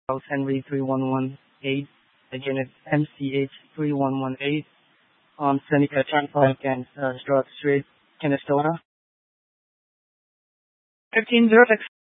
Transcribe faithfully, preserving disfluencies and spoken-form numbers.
House Henry three one one eight. Again, it's M C H three one one eight. Um, Seneca Turnpike and uh, Stroud Street, Canastota. fifteen zero six.